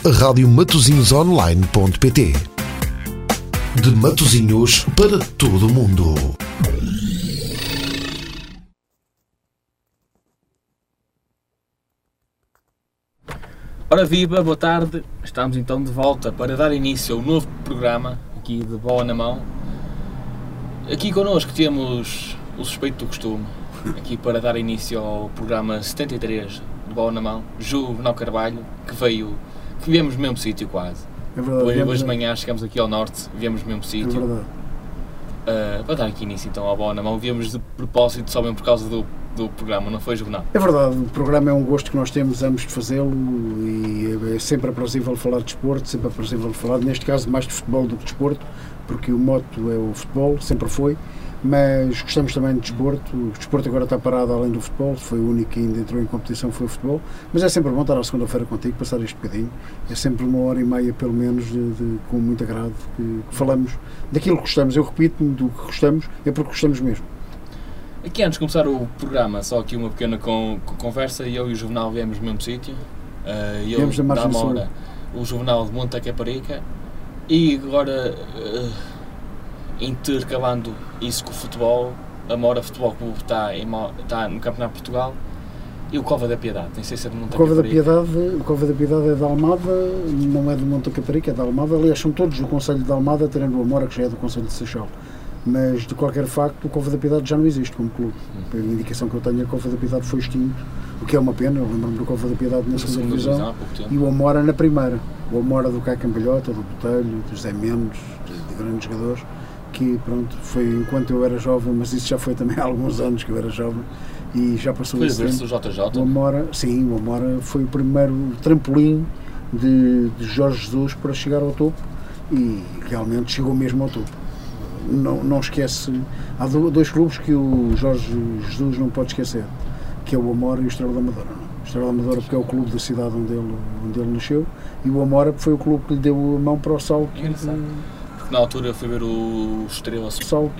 Rádio Matosinhosonline.pt. De Matosinhos para todo o mundo. Ora viva, boa tarde. Estamos então de volta para dar início ao novo programa aqui de Bola na Mão. Aqui connosco temos o suspeito do costume, aqui para dar início ao programa 73 de Bola na Mão, Juvenal Carvalho, que viemos no mesmo sítio quase. É verdade. Hoje de manhã chegamos aqui ao norte, viemos no mesmo sítio. É verdade. Para dar aqui início então ao Bola na Mão, viemos de propósito só mesmo por causa do programa, não foi, Juvenal? É verdade, o programa é um gosto que nós temos ambos de fazê-lo e é sempre aprazível falar de desporto, sempre aprazível falar, neste caso, mais de futebol do que de desporto, porque o moto é o futebol, sempre foi, mas gostamos também de desporto. O desporto agora está parado além do futebol, foi o único que ainda entrou em competição, foi o futebol, mas é sempre bom estar à segunda-feira contigo, passar este bocadinho, é sempre 1h30 pelo menos, com muito agrado, que falamos daquilo que gostamos. Eu repito-me, do que gostamos, é porque gostamos mesmo. Aqui antes de começar o programa, só aqui uma pequena conversa, eu e o Juvenal viemos no mesmo sítio, eu da Amora, o Juvenal de Monte Caparica, e agora intercalando isso com o futebol, a Amora Futebol Clube está no Campeonato de Portugal, e o Cova da Piedade, nem sei se é de Monte Caparica. O Cova da Piedade é de Almada, não é de Monte Caparica, é de Almada, aliás são todos do Concelho de Almada, tirando o Amora, que já é do Concelho de Seixal. Mas, de qualquer facto, o Cova da Piedade já não existe como clube. A indicação que eu tenho é que o Cova da Piedade foi extinto, o que é uma pena. Eu lembro-me do Cova da Piedade na segunda divisão e o Amora na primeira. O Amora do Cá Cambalhota, do Botelho, do José Mendes, de grandes jogadores, que pronto, foi enquanto eu era jovem, mas isso já foi também há alguns anos que eu era jovem e já passou esse tempo. Foi o JJ? O Amora, sim, o Amora foi o primeiro trampolim de Jorge Jesus para chegar ao topo e realmente chegou mesmo ao topo. Não esquece, há dois clubes que o Jorge Jesus não pode esquecer, que é o Amora e o Estrela da Amadora. O Estrela da Amadora porque é o clube da cidade onde ele nasceu, e o Amora foi o clube que lhe deu a mão para o salto. Porque na altura eu fui ver o Estrela,